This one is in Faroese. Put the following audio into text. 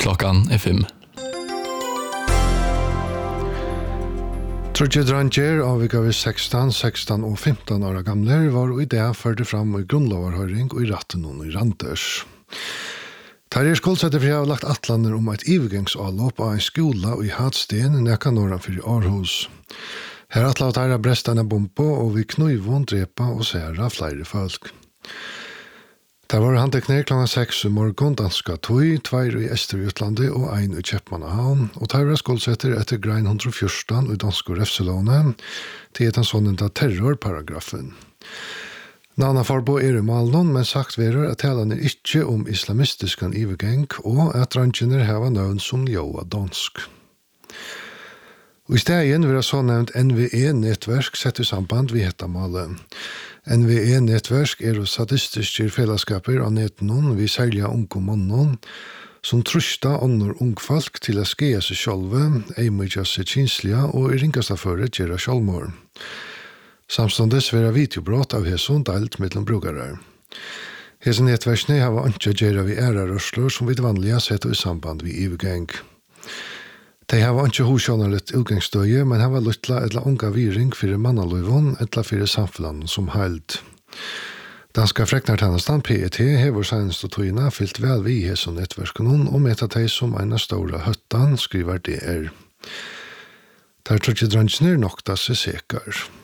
Klockan är 5. Trudje dranger av vika vi 16, 16 og 15 år gamle var og i det førte fram i grunnloverhøring og i ratten og i Randers. Terje Skoldsætter for jeg har lagt atlander om et ivegengsallopp av en skola og i Hadsten nekka norranfyr i Aarhus. Her atlav terje brestane bombo og vi knøyvån drepa og særa flere folk. Der var handtekner kl. 6 i morgen, danska 2 i Ester i Utlandet og 1 i Kjeppmannahavn, og Terje Skoldsætter etter grein 114 i danske refselåne til et sånne terrorparagrafen. Nana forbo i malen, men sagt verer at talene ikke om islamistiskan ivegeng og at rangene heva nøvn som Joa Donsk. Og i stegen vil så nevnt NVE-nettverk sett i samband vi hetta malen. NVE-nettverk og sadistiske fellesskaper av nettenen vi selger unge mannen som trusta ånder ungfolk til å skje seg sjølve, eimidja seg kinslige og i ringasta føret gjøre sjølvmord. Samståndes vera videobrott av hesson delt mellom brukare. Hesen nettverkene har ikke gjøre vi ærarørsler som vi vanlige setter i samband vi ivegeng. De har ikke hosjonalet utgangsstøye, men har luttla etla unga viring for mannaløyvån etla for samfunnet som heilt. Danska freknartannastan PET hever senest og tøyna fyllt vel vi hesson nettverkene og meta de som en stora høttan skriver DR. Der tror ikke drangene nokta seg sikker.